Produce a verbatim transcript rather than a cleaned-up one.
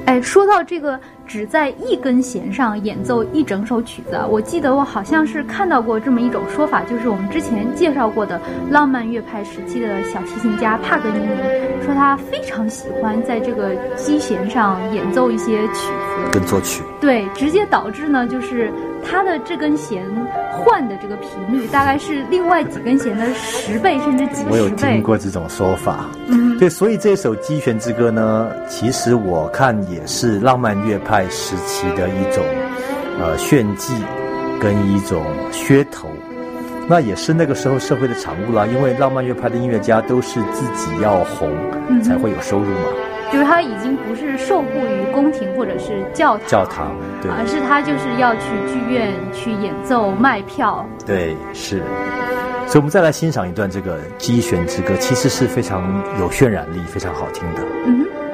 哎，说到这个只在一根弦上演奏一整首曲子，我记得我好像是看到过这么一种说法，就是我们之前介绍过的浪漫乐派时期的小提琴家帕格尼尼，说他非常喜欢在这个基弦上演奏一些曲子跟作曲， 对，直接导致呢就是他的这根弦换的这个频率大概是另外几根弦的十倍甚至几十倍。 我有听过这种说法， 嗯， 对，所以这首《基弦之歌》呢，其实我看也是浪漫乐派时期的一种呃炫技跟一种噱头，那也是那个时候社会的产物啦。因为浪漫乐派的音乐家都是自己要红、嗯、才会有收入嘛。 就是他已经不是受雇于宫廷或者是教堂， 教堂，对， 而是他就是要去剧院去演奏卖票。 对，是。所以我们再来欣赏一段这个《基弦之歌》，其实是非常有渲染力、非常好听的。 嗯哼。